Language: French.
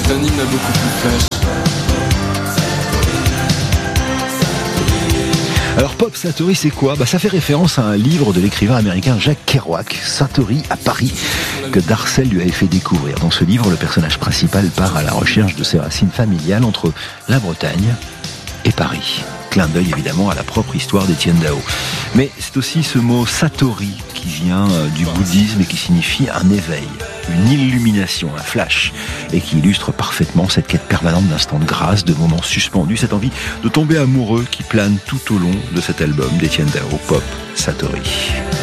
tanine beaucoup plus fraîche. Alors Pop Satori, c'est quoi ? Ça fait référence à un livre de l'écrivain américain Jack Kerouac, Satori à Paris, que Darcel lui avait fait découvrir. Dans ce livre, le personnage principal part à la recherche de ses racines familiales entre la Bretagne et Paris. Clin d'œil évidemment à la propre histoire d'Étienne Dao. Mais c'est aussi ce mot Satori qui vient du bouddhisme et qui signifie un éveil, une illumination, un flash, et qui illustre parfaitement cette quête permanente d'instants de grâce, de moments suspendus, cette envie de tomber amoureux qui plane tout au long de cet album d'Étienne Dao, Pop Satori.